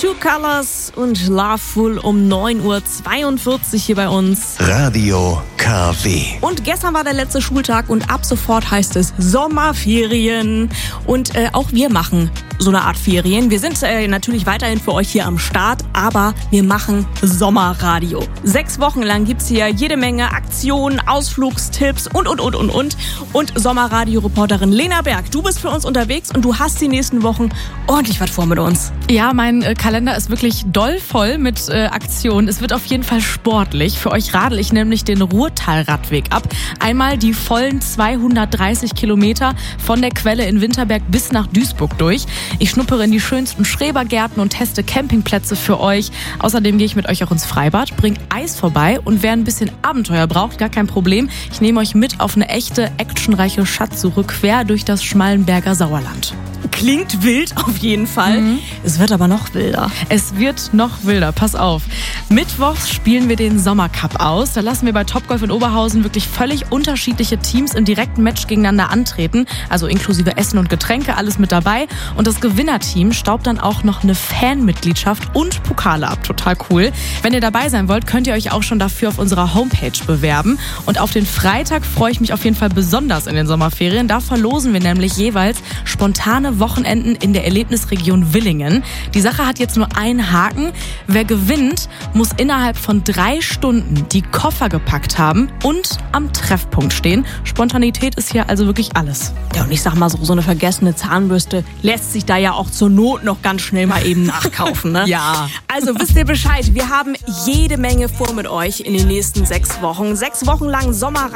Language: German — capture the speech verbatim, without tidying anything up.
Two Colors und Loveful um neun Uhr zweiundvierzig hier bei uns. Radio K W. Und gestern war der letzte Schultag und ab sofort heißt es Sommerferien. Und äh, auch wir machen so eine Art Ferien. Wir sind äh, natürlich weiterhin für euch hier am Start, aber wir machen Sommerradio. Sechs Wochen lang gibt's hier jede Menge Aktionen, Ausflugstipps und, und, und, und, und. Und Sommerradio-Reporterin Lena Berg, du bist für uns unterwegs und du hast die nächsten Wochen ordentlich was vor mit uns. Ja, mein äh, Kalender ist wirklich doll voll mit äh, Aktionen. Es wird auf jeden Fall sportlich. Für euch radel ich nämlich den Ruhrtal-Radweg ab. Einmal die vollen zweihundertdreißig Kilometer von der Quelle in Winterberg bis nach Duisburg durch. Ich schnuppere in die schönsten Schrebergärten und teste Campingplätze für euch. Außerdem gehe ich mit euch auch ins Freibad, bringe Eis vorbei und wer ein bisschen Abenteuer braucht, gar kein Problem. Ich nehme euch mit auf eine echte, actionreiche Schatzsuche quer durch das Schmallenberger Sauerland. Klingt wild auf jeden Fall. Mhm. Es wird aber noch wilder. Es wird noch wilder, pass auf. Mittwochs spielen wir den Sommercup aus. Da lassen wir bei Topgolf in Oberhausen wirklich völlig unterschiedliche Teams im direkten Match gegeneinander antreten. Also inklusive Essen und Getränke, alles mit dabei. Und das Gewinnerteam staubt dann auch noch eine Fanmitgliedschaft und Pokale ab. Total cool. Wenn ihr dabei sein wollt, könnt ihr euch auch schon dafür auf unserer Homepage bewerben. Und auf den Freitag freue ich mich auf jeden Fall besonders in den Sommerferien. Da verlosen wir nämlich jeweils spontane Wochenenden in der Erlebnisregion Villingen. Die Sache hat jetzt nur einen Haken. Wer gewinnt, muss innerhalb von drei Stunden die Koffer gepackt haben und am Treffpunkt stehen. Spontanität ist hier also wirklich alles. Ja, und ich sag mal so, so eine vergessene Zahnbürste lässt sich da ja auch zur Not noch ganz schnell mal eben nachkaufen, ne? Ja. Also wisst ihr Bescheid, wir haben jede Menge vor mit euch in den nächsten sechs Wochen. Sechs Wochen lang Sommer